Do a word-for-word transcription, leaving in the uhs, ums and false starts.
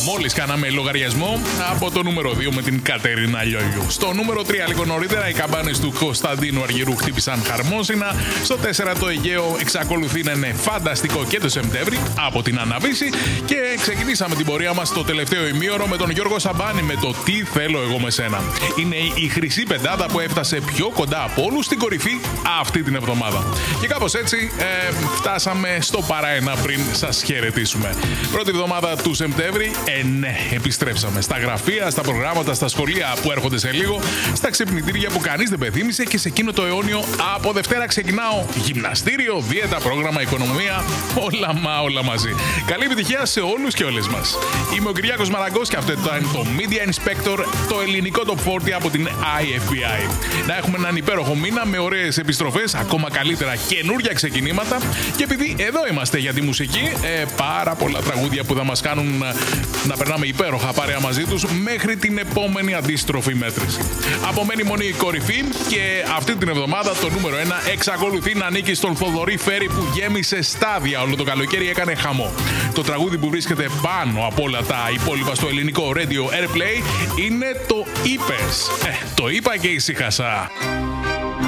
Μόλις κάναμε λογαριασμό από το νούμερο δύο με την Κατερίνα Λιόγιου. Στο νούμερο τρία, λίγο νωρίτερα, οι καμπάνες του Κωνσταντίνου Αργυρού χτύπησαν χαρμόσυνα. Στο τέσσερα, το Αιγαίο εξακολουθεί να είναι φανταστικό και το Σεπτέμβρη από την Αναβίση. Και ξεκινήσαμε την πορεία μας το τελευταίο ημίωρο με τον Γιώργο Σαμπάνη με το Τι θέλω εγώ με σένα. Είναι η χρυσή πεντάδα που έφτασε πιο κοντά από όλους στην κορυφή αυτή την εβδομάδα. Και κάπως έτσι ε, φτάσαμε στο παρά ένα πριν σας χαιρετήσουμε. Πρώτη εβδομάδα του Σεπτέμβρη, ε, ναι, επιστρέψαμε στα γραφεία, στα προγράμματα, στα σχολεία που έρχονται σε λίγο, στα ξυπνητήρια που κανείς δεν πεθύμισε και σε εκείνο το αιώνιο από Δευτέρα ξεκινάω γυμναστήριο, δίαιτα, πρόγραμμα, οικονομία, όλα μα όλα μαζί. Καλή επιτυχία σε όλους και όλες μας. Είμαι ο Κυριάκος Μαραγκός και αυτό ήταν το Media Inspector, το ελληνικό Top σαράντα από την άι εφ μπι άι. Να έχουμε έναν υπέροχο μήνα με ωραίες επιστροφές, ακόμα καλύτερα καινούρια ξεκινήματα. Και επειδή εδώ είμαστε για τη μουσική, ε, πάρα πολλά τραγούδια που θα μας κάνουν να, να περνάμε υπέροχα παρέα μαζί τους μέχρι την επόμενη αντίστροφη μέτρηση. Απομένει μόνο η κορυφή και αυτή την εβδομάδα το νούμερο ένα εξακολουθεί να ανήκει στον Θοδωρή Φέρη που γέμισε στάδια όλο το καλοκαίρι, έκανε χαμό. Το τραγούδι που βρίσκεται πάνω από όλα τα υπόλοιπα στο ελληνικό Radio Airplay είναι το Είπες. Ε, το είπα και ησύχασα.